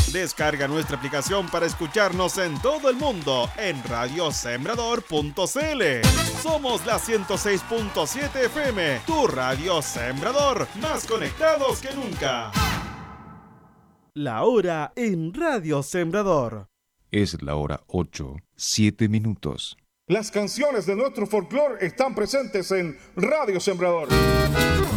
Descarga nuestra aplicación para escucharnos en todo el mundo en radiosembrador.cl. Somos la 106.7 FM, tu radio Sembrador, más conectados que nunca. La hora en Radio Sembrador. Es la hora 8, 7 minutos. Las canciones de nuestro folclore están presentes en Radio Sembrador.